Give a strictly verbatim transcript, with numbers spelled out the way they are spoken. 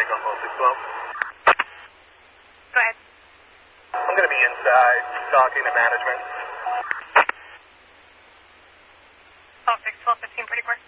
take on Paul six twelve. Go ahead. I'm going to be inside talking to management. Paul six twelve, fifteen, pretty quick.